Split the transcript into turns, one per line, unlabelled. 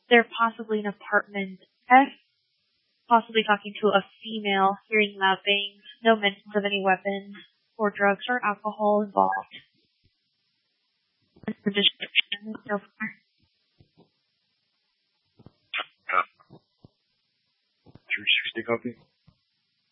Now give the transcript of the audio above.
They're possibly an apartment F, possibly talking to a female, hearing loud bangs, no mentions of any weapons or drugs or alcohol involved. The description so far.
True 60 copy.